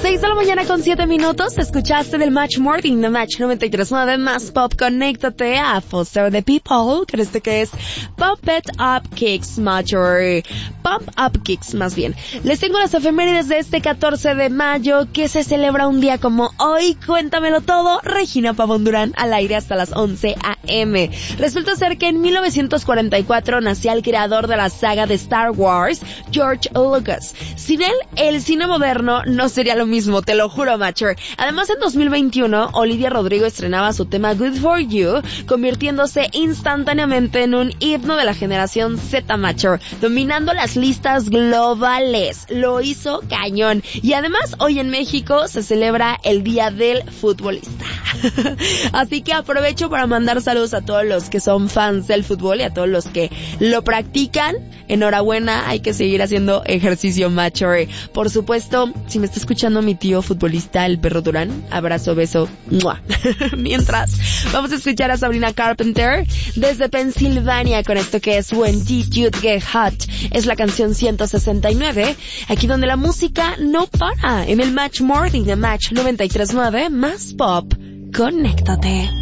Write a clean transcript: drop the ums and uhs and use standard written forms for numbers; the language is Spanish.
6 de la mañana con 7 minutos, escuchaste del Match Morning de Match 93.9 Más Pop. Conéctate a Foster the People, con este que es Pump It Up Kicks Major. Pump Up Kicks, más bien. Les tengo las efemérides de este 14 de mayo, que se celebra un día como hoy. Cuéntamelo todo, Regina Pavón Durán, al aire hasta las 11 a.m. Resulta ser que en 1944 nacía el creador de la saga de Star Wars, George Lucas. Sin él, el cine moderno no sería lo mismo, te lo juro, Matcher. Además, en 2021, Olivia Rodrigo estrenaba su tema Good For You, convirtiéndose instantáneamente en un himno de la generación Z, Matcher, dominando las listas globales. Lo hizo cañón. Y además, hoy en México se celebra el Día del Futbolista. Así que aprovecho para mandar saludos a todos los que son fans del fútbol y a todos los que lo practican. Enhorabuena, hay que seguir haciendo ejercicio, Matcher. Por supuesto, si me está escuchando mi tío futbolista, el Perro Durán, abrazo, beso. ¡Mua! Mientras, vamos a escuchar a Sabrina Carpenter desde Pensilvania con esto que es When Did You Get Hot. Es la canción 169, aquí donde la música no para, en el Match Morning de Match 93.9 Más Pop. Conéctate.